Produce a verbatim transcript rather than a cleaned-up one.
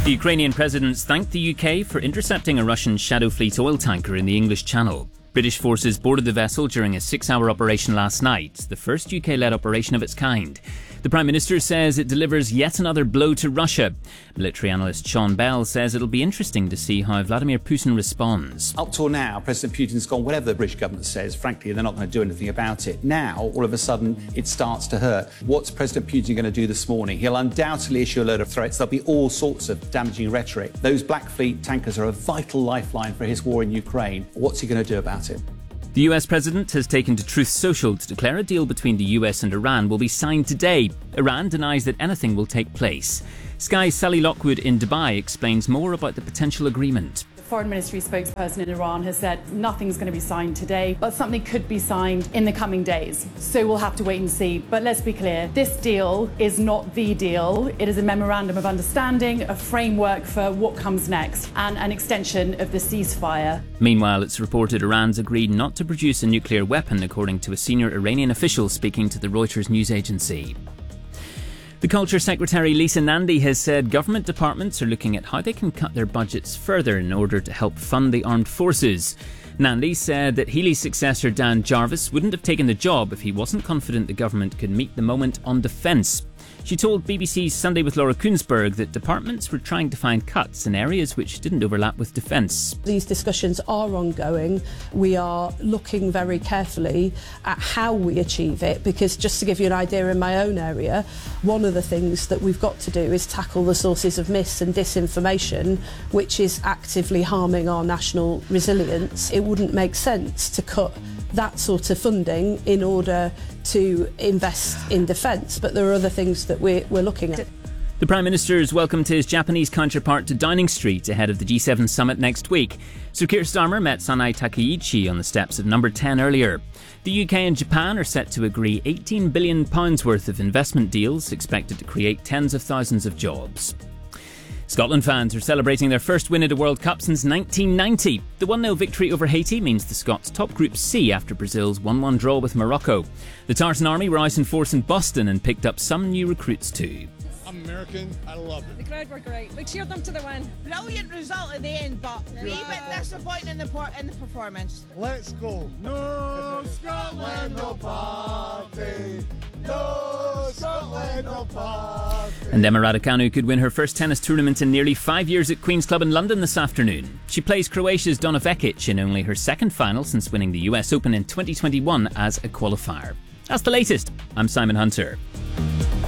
The Ukrainian president's thanked the U K for intercepting a Russian Shadow Fleet oil tanker in the English Channel. British forces boarded the vessel during a six-hour operation last night, the first U K-led operation of its kind. The Prime Minister says it delivers yet another blow to Russia. Military analyst Sean Bell says it'll be interesting to see how Vladimir Putin responds. Up till now, President Putin's gone whatever the British government says. Frankly, they're not going to do anything about it. Now, all of a sudden, it starts to hurt. What's President Putin going to do this morning? He'll undoubtedly issue a load of threats. There'll be all sorts of damaging rhetoric. Those Black Fleet tankers are a vital lifeline for his war in Ukraine. What's he going to do about it? The U S president has taken to Truth Social to declare a deal between the U S and Iran will be signed today. Iran denies that anything will take place. Sky's Sally Lockwood in Dubai explains more about the potential agreement. The Foreign Ministry spokesperson in Iran has said nothing's going to be signed today, but something could be signed in the coming days. So we'll have to wait and see. But let's be clear, this deal is not the deal. It is a memorandum of understanding, a framework for what comes next, and an extension of the ceasefire. Meanwhile, it's reported Iran's agreed not to produce a nuclear weapon, according to a senior Iranian official speaking to the Reuters news agency. The Culture Secretary Lisa Nandy has said government departments are looking at how they can cut their budgets further in order to help fund the armed forces. Nandy said that Healy's successor Dan Jarvis wouldn't have taken the job if he wasn't confident the government could meet the moment on defence. She told B B C's Sunday with Laura Kunsberg that departments were trying to find cuts in areas which didn't overlap with defence. These discussions are ongoing. We are looking very carefully at how we achieve it, because just to give you an idea, in my own area, one of the things that we've got to do is tackle the sources of mis and disinformation, which is actively harming our national resilience. It wouldn't make sense to cut that sort of funding in order to invest in defence, but there are other things that we're, we're looking at. The Prime Minister is welcomed his Japanese counterpart to Downing Street ahead of the G seven summit next week. Sir Keir Starmer met Sanae Takaichi on the steps of number ten earlier. The U K and Japan are set to agree eighteen billion pounds worth of investment deals expected to create tens of thousands of jobs. Scotland fans are celebrating their first win at a World Cup since nineteen ninety. The one nil victory over Haiti means the Scots top Group C after Brazil's one one draw with Morocco. The Tartan Army were out in force in Boston and picked up some new recruits too. I'm American, I love it. The crowd were great. We cheered them to the win. Brilliant result at the end, but a wee bit disappointing in the, por- in the performance. Let's go. No Scotland, no party. No Scotland, no party. And Emma Raducanu could win her first tennis tournament in nearly five years at Queen's Club in London this afternoon. She plays Croatia's Donna Vekic in only her second final since winning the U S Open in twenty twenty-one as a qualifier. That's the latest. I'm Simon Hunter.